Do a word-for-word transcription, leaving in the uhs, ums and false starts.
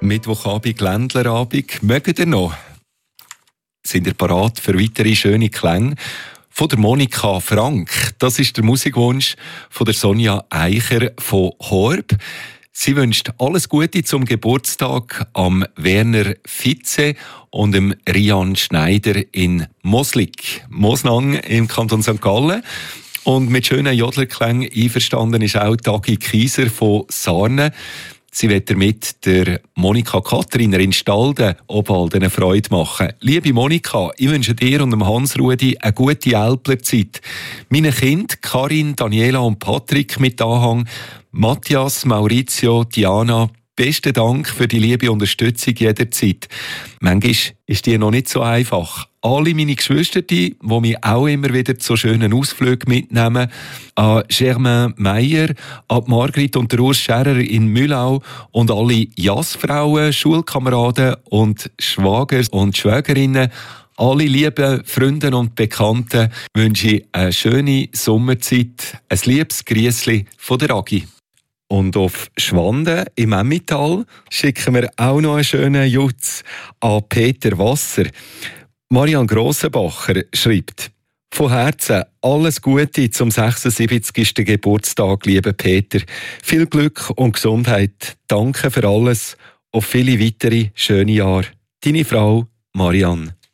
Mittwochabend, Ländlerabend. Mögt ihr noch? Sind ihr parat für weitere schöne Klänge? Von der Monika Frank. Das ist der Musikwunsch von der Sonja Eicher von Horb. Sie wünscht alles Gute zum Geburtstag am Werner Fitze und dem Rian Schneider in Moslik, Mosnang im Kanton Sankt Gallen. Und mit schönen Jodlerklängen einverstanden ist auch Dagi Kieser von Sarne. Sie wird damit der Monika Katriner in Stalden Obwald eine Freude machen. Liebe Monika, ich wünsche dir und dem Hans-Rudi eine gute Älplerzeit. Meine Kinder, Karin, Daniela und Patrick mit Anhang, Matthias, Maurizio, Diana, besten Dank für die liebe Unterstützung jederzeit. Manchmal ist die noch nicht so einfach. Alle meine Geschwister, die mich auch immer wieder zu schönen Ausflügen mitnehmen, an Germain Meyer, an Margrit und der Urs Scherer in Mühlau und alle Jassfrauen, Schulkameraden und Schwager und Schwägerinnen, alle lieben Freunde und Bekannten wünsche ich eine schöne Sommerzeit. Ein liebes Griesli von der Agi. Und auf Schwanden im Emmental schicken wir auch noch einen schönen Jutz an Peter Wasser. Marian Grossenbacher schreibt: Von Herzen alles Gute zum sechsundsiebzigsten Geburtstag, lieber Peter. Viel Glück und Gesundheit. Danke für alles. Auf viele weitere schöne Jahre. Deine Frau Marian.